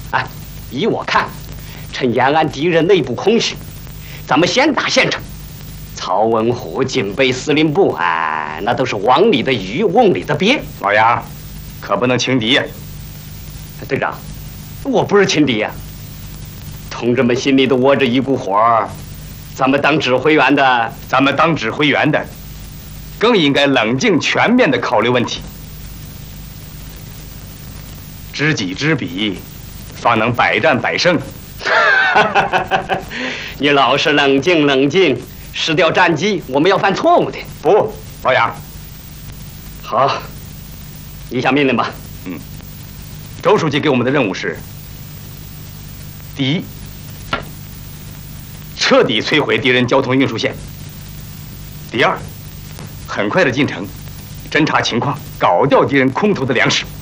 哎，依我看，趁延安敌人内部空虚，咱们先打县城。曹文虎、警备司令部，哎，那都是网里的鱼，瓮里的鳖。 老杨，可不能轻敌呀！ 队长，我不是轻敌呀。同志们心里都窝着一股火，咱们当指挥员的，更应该冷静全面地考虑问题，知己知彼，方能百战百胜。你老是冷静，失掉战机，我们要犯错误的。 不，老杨。 好，你下命令吧。 周书记给我们的任务是：第一，彻底摧毁敌人交通运输线；第二，很快的进城，侦察情况，搞掉敌人空投的粮食。